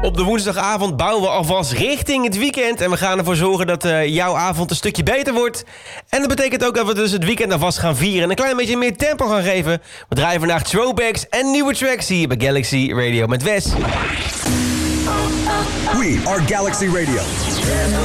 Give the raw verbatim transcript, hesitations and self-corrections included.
Op de woensdagavond bouwen we alvast richting het weekend. En we gaan ervoor zorgen dat uh, jouw avond een stukje beter wordt. En dat betekent ook dat we dus het weekend alvast gaan vieren. En een klein beetje meer tempo gaan geven. We draaien vandaag throwbacks en nieuwe tracks hier bij Galaxy Radio met Wes. We are Galaxy Radio.